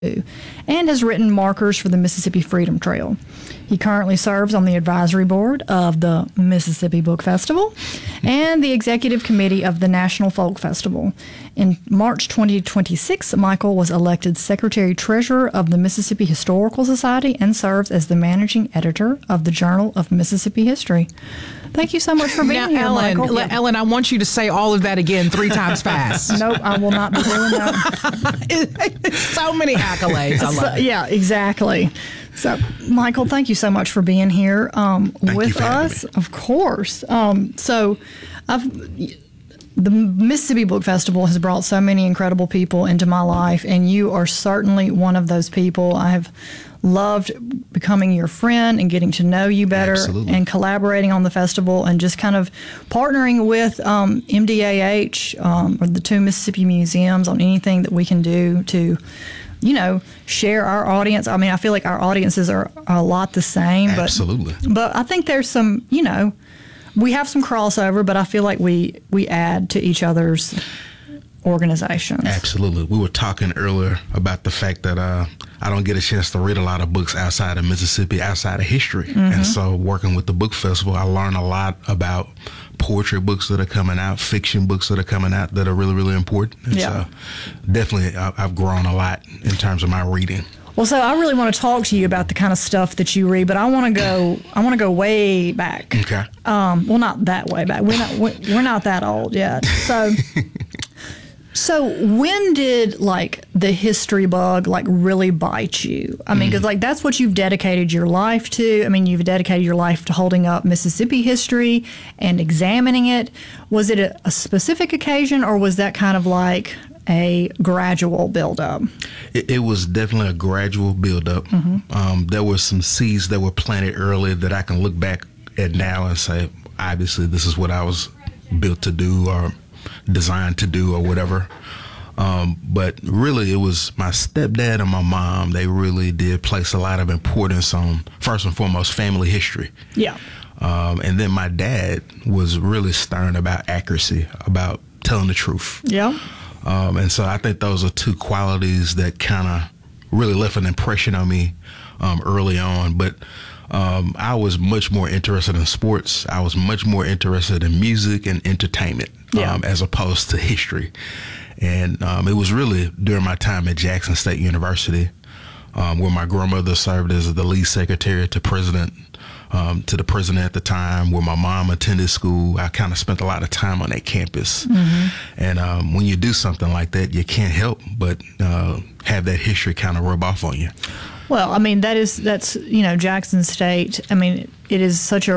and has written markers for the Mississippi Freedom Trail. He currently serves on the advisory board of the Mississippi Book Festival and the executive committee of the National Folk Festival. In March 2026, Michael was elected Secretary-Treasurer of the Mississippi Historical Society and serves as the managing editor of the Journal of Mississippi History. Thank you so much for being now, here, Ellen, Michael. Ellen, I want you to say all of that again 3 times fast. Nope, I will not be doing that. So many accolades. I love it. Yeah, exactly. So, Michael, thank you so much for being here with us. Of course. The Mississippi Book Festival has brought so many incredible people into my life, and you are certainly one of those people. I have loved becoming your friend and getting to know you better. Absolutely. And collaborating on the festival and just kind of partnering with MDAH or the 2 Mississippi museums on anything that we can do to, share our audience. I mean, I feel like our audiences are a lot the same. Absolutely. But I think there's some, we have some crossover, but I feel like we add to each other's organizations. Absolutely. We were talking earlier about the fact that I don't get a chance to read a lot of books outside of Mississippi, outside of history. Mm-hmm. And so working with the book festival, I learned a lot about poetry books that are coming out, fiction books that are coming out that are really, really important. And so definitely I've grown a lot in terms of my reading. Well, so I really want to talk to you about the kind of stuff that you read, but I want to go way back. Okay. Well, not that way back. We're not that old yet. So when did the history bug really bite you? I mean, because that's what you've dedicated your life to. I mean, you've dedicated your life to holding up Mississippi history and examining it. Was it a specific occasion, or was that kind of a gradual buildup? It was definitely a gradual buildup. Mm-hmm. There were some seeds that were planted early that I can look back at now and say, obviously, this is what I was built to do or designed to do or whatever. But really, it was my stepdad and my mom. They really did place a lot of importance on, first and foremost, family history. Yeah. And then my dad was really stern about accuracy, about telling the truth. Yeah. And so I think those are 2 qualities that kind of really left an impression on me early on. But I was much more interested in sports. I was much more interested in music and entertainment as opposed to history. And it was really during my time at Jackson State University where my grandmother served as the lead secretary to the president at the time, where my mom attended school. I kind of spent a lot of time on that campus. Mm-hmm. And when you do something like that, you can't help but have that history kind of rub off on you. Well, I mean, that's Jackson State. I mean, it's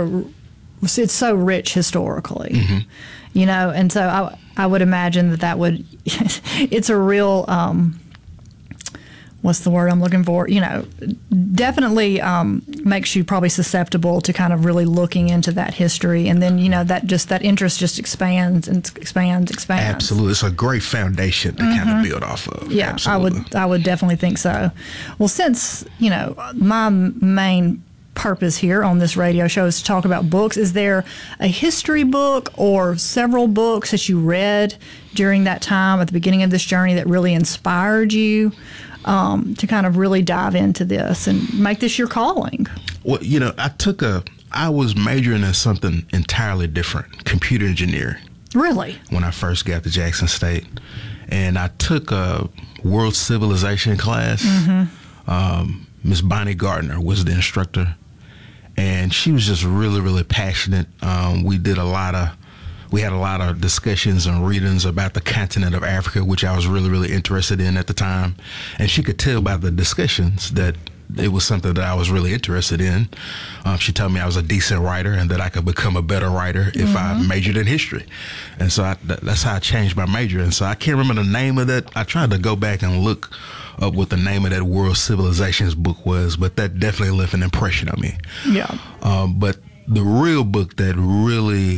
so rich historically, Mm-hmm. and so I would imagine that would, it's a real, what's the word I'm looking for? Definitely makes you probably susceptible to kind of really looking into that history. And then, that interest just expands and expands. Absolutely. It's a great foundation to kind of build off of. Yeah, absolutely. I would definitely think so. Well, since, my main purpose here on this radio show is to talk about books, is there a history book or several books that you read during that time at the beginning of this journey that really inspired you to kind of really dive into this and make this your calling? Well, I was majoring in something entirely different, computer engineering. Really? When I first got to Jackson State. And I took a world civilization class. Miss Bonnie Gardner was the instructor. And she was just really, really passionate. We had a lot of discussions and readings about the continent of Africa, which I was really, really interested in at the time. And she could tell by the discussions that it was something that I was really interested in. She told me I was a decent writer and that I could become a better writer if I majored in history. And so that's how I changed my major. And so I can't remember the name of that. I tried to go back and look up what the name of that World Civilizations book was, but that definitely left an impression on me. Yeah. But the real book that really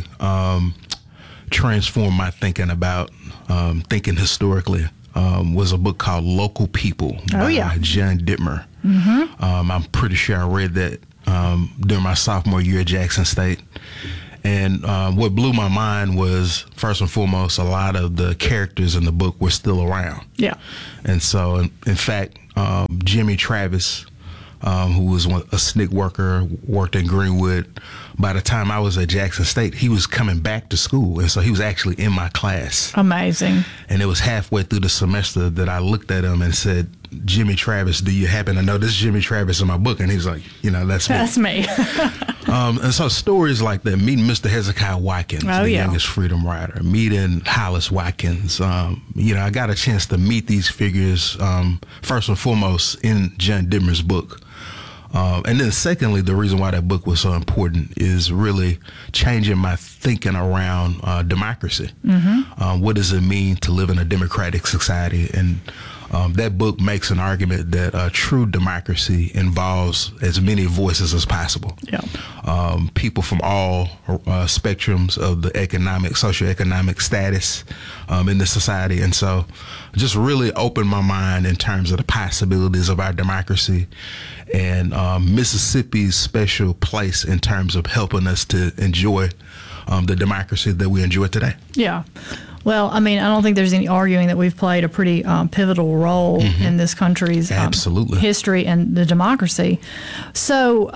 transformed my thinking about thinking historically was a book called Local People by John Dittmer. I'm pretty sure I read that during my sophomore year at Jackson State. And what blew my mind was, first and foremost, a lot of the characters in the book were still around. Yeah. And so, in fact, Jimmy Travis, who was a SNCC worker, worked in Greenwood. By the time I was at Jackson State, he was coming back to school, and so he was actually in my class. Amazing. And it was halfway through the semester that I looked at him and said, Jimmy Travis, do you happen to know this Jimmy Travis in my book? And he's like, that's me. That's me. And so stories like that, meeting Mr. Hezekiah Watkins, the youngest freedom rider, meeting Hollis Watkins. I got a chance to meet these figures, first and foremost, in John Dimmer's book. And then secondly, the reason why that book was so important is really changing my thinking around democracy. What does it mean to live in a democratic society? And that book makes an argument that true democracy involves as many voices as possible. People from all spectrums of the socioeconomic status in the society. And so just really opened my mind in terms of the possibilities of our democracy and Mississippi's special place in terms of helping us to enjoy the democracy that we enjoy today. Yeah. Well, I mean, I don't think there's any arguing that we've played a pretty pivotal role in this country's history and the democracy. So,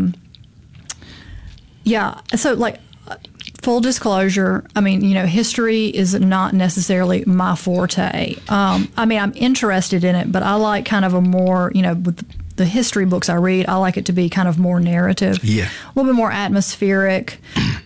full disclosure, I mean, history is not necessarily my forte. I mean, I'm interested in it, but I like kind of a more, with the history books I read, I like it to be kind of more narrative. Yeah. A little bit more atmospheric.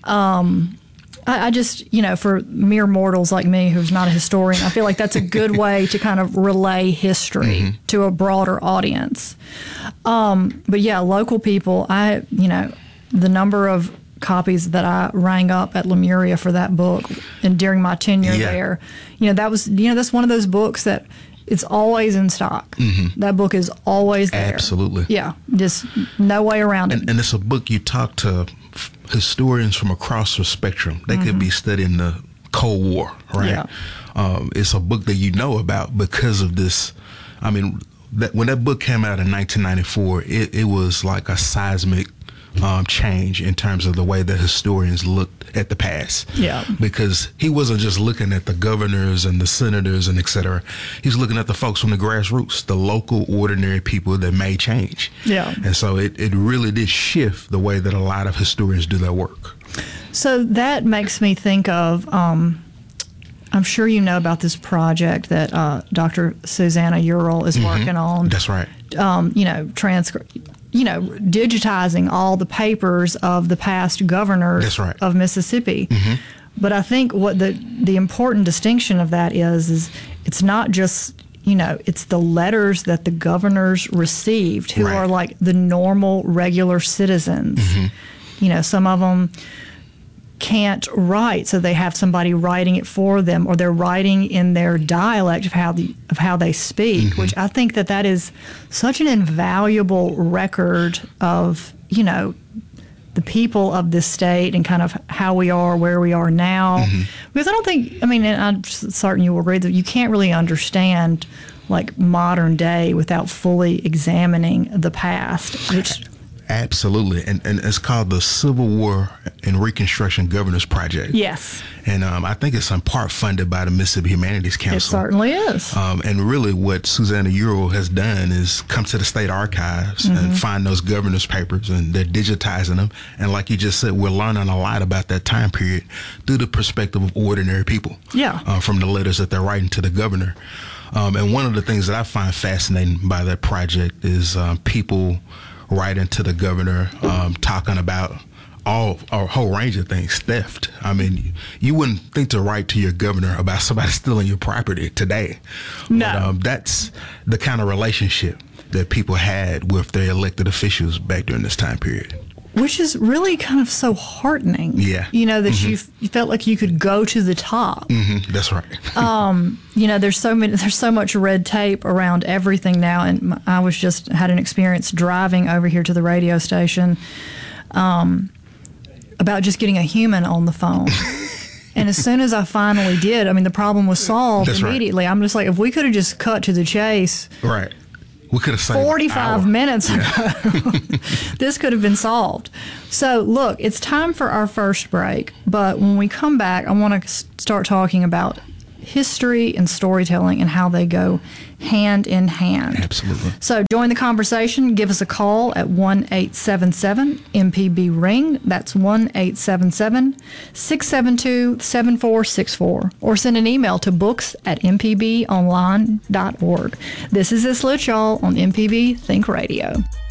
I just, for mere mortals like me who's not a historian, I feel like that's a good way to kind of relay history to a broader audience. But yeah, local people, the number of copies that I rang up at Lemuria for that book and during my tenure there, that's one of those books that it's always in stock. That book is always there. Absolutely. Yeah, just no way around it. And it's a book you talk to historians from across the spectrum. They could be studying the Cold War, right? Yeah. It's a book that you know about because of this. I mean, when that book came out in 1994, it was like a seismic change in terms of the way that historians looked at the past. Yeah. Because he wasn't just looking at the governors and the senators and et cetera. He was looking at the folks from the grassroots, the local ordinary people that made change. Yeah. And so it really did shift the way that a lot of historians do their work. So that makes me think of, I'm sure you know about this project that Dr. Susanna Urel is working on. That's right. Digitizing all the papers of the past governors of Mississippi. But I think what the important distinction of that is it's not just, it's the letters that the governors received who are like the normal, regular citizens. Some of them can't write, so they have somebody writing it for them, or they're writing in their dialect of how they speak, which I think that is such an invaluable record of the people of this state and kind of how we are, where we are now. Because I don't think, and I'm certain you will agree that you can't really understand like modern day without fully examining the past, which. Absolutely. And it's called the Civil War and Reconstruction Governors Project. Yes. And I think it's in part funded by the Mississippi Humanities Council. It certainly is. And really what Susanna Urel has done is come to the state archives and find those governors' papers, and they're digitizing them. And like you just said, we're learning a lot about that time period through the perspective of ordinary people. Yeah. From the letters that they're writing to the governor. And one of the things that I find fascinating by that project is people writing to the governor, talking about a whole range of things, theft. I mean, you wouldn't think to write to your governor about somebody stealing your property today. No. But, that's the kind of relationship that people had with their elected officials back during this time period. Which is really kind of so heartening. Yeah. That you felt like you could go to the top. That's right. There's so much red tape around everything now. And I had an experience driving over here to the radio station about just getting a human on the phone. And as soon as I finally did, the problem was solved immediately. Right. I'm just like, if we could have just cut to the chase. Right. We could have saved 45 minutes ago. This could have been solved. So, look, it's time for our first break. But when we come back, I want to start talking about history and storytelling and how they go hand in hand. Absolutely. So join the conversation. Give us a call at 1-877-MPB-RING. That's 1-877-672-7464. Or send an email to books@mpbonline.org. This is This Lit Y'all on MPB Think Radio.